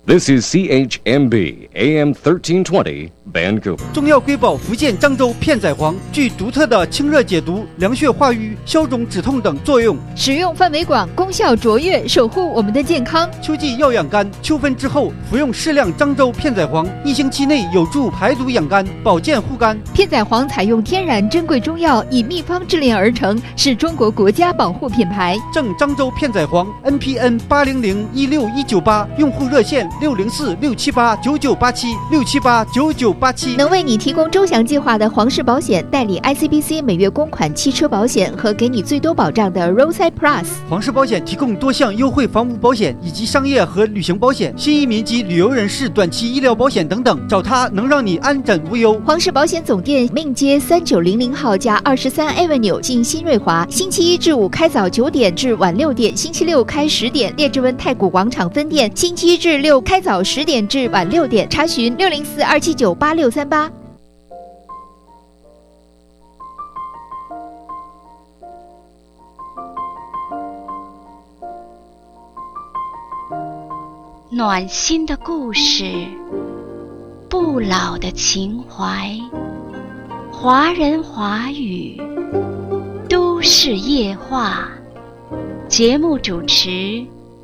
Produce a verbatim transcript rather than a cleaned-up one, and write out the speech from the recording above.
This is C H M B A M thirteen twenty Vancouver。 中药瑰宝福建漳州片仔癀具独特的清热解毒、凉血化瘀、消肿止痛等作用， 使用范围广，功效卓越，守护我们的健康。 秋季要养肝，秋分之后服用适量漳州片仔癀，一星期内有助排毒养肝、保健护肝。 片仔癀采用天然珍贵中药，以秘方制炼而成，是中国国家保护品牌。 正漳州片仔癀 N P N 八零零一六一九八，用户热线六零四六七八九九八七六七八九九八七。 能为你提供周详计划的黄氏保险，代理 I C B C 每月公款汽车保险和给你最多保障的 Roadside Plus。 黄氏保险提供多项优惠房屋保险以及商业和旅行保险、新移民及旅游人士短期医疗保险等等，找他能让你安枕无忧。 黄氏保险总店命街三九零零号加二十三 Avenue 近新瑞华，星期一至五开早九点至晚六点，星期六开十点。列治文太古广场分店星期一至六开早十点至晚六点，查询六零四二七九八六三八。 暖心的故事，不老的情怀，华人华语，都市夜话。节目主持